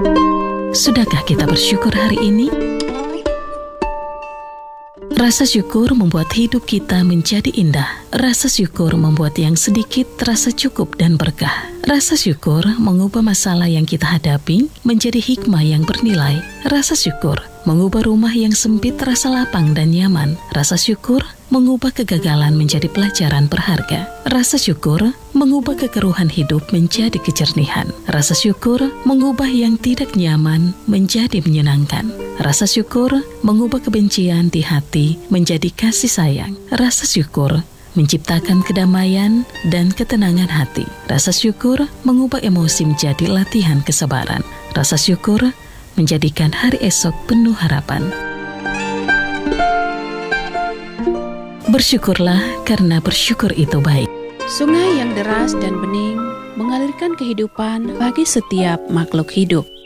Sudahkah kita bersyukur hari ini? Rasa syukur membuat hidup kita menjadi indah. Rasa syukur membuat yang sedikit terasa cukup dan berkah. Rasa syukur mengubah masalah yang kita hadapi menjadi hikmah yang bernilai. Rasa syukur mengubah rumah yang sempit terasa lapang dan nyaman. Rasa syukur mengubah kegagalan menjadi pelajaran berharga. Rasa syukur mengubah kekeruhan hidup menjadi kejernihan. Rasa syukur mengubah yang tidak nyaman menjadi menyenangkan. Rasa syukur mengubah kebencian di hati menjadi kasih sayang. Rasa syukur menciptakan kedamaian dan ketenangan hati. Rasa syukur mengubah emosi menjadi latihan kesabaran. Rasa syukur menjadikan hari esok penuh harapan. Bersyukurlah karena bersyukur itu baik. Sungai yang deras dan bening mengalirkan kehidupan bagi setiap makhluk hidup.